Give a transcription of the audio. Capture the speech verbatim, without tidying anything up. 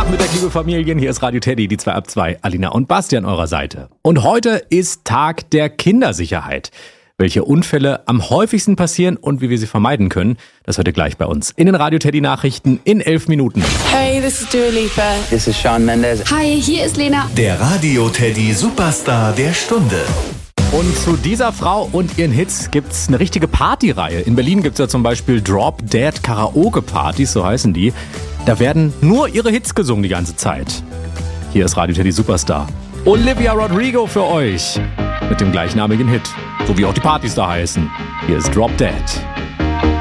Nachmittag, liebe Familien. Hier ist Radio Teddy, die zwei ab zwei. Alina und Basti an eurer Seite. Und heute ist Tag der Kindersicherheit. Welche Unfälle am häufigsten passieren und wie wir sie vermeiden können, das hört ihr gleich bei uns in den Radio Teddy Nachrichten in elf Minuten. Hey, this is Dua Lipa. This is Shawn Mendes. Hi, hier ist Lena. Der Radio Teddy Superstar der Stunde. Und zu dieser Frau und ihren Hits gibt's eine richtige Partyreihe. In Berlin gibt's ja zum Beispiel Drop Dead Karaoke Partys, so heißen die. Da werden nur ihre Hits gesungen die ganze Zeit. Hier ist Radio Teddy Superstar. Olivia Rodrigo für euch mit dem gleichnamigen Hit. So wie auch die Partys da heißen. Hier ist Drop Dead.